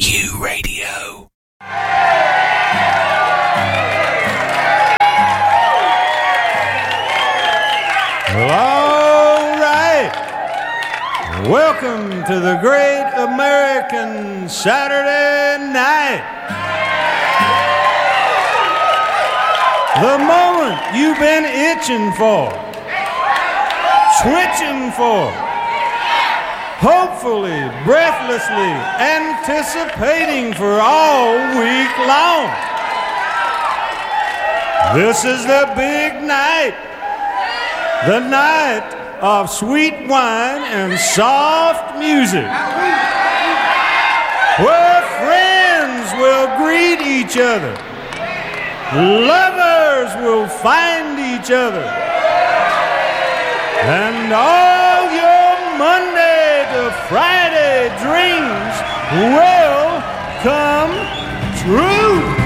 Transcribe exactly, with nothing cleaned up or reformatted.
Q Radio. Well, all right. Welcome to the Great American Saturday Night. The moment you've been itching for, switching for, hopefully, breathlessly anticipating for all week long. This is the big night, the night of sweet wine and soft music, where friends will greet each other, lovers will find each other, and all your Monday to Friday dreams will come true.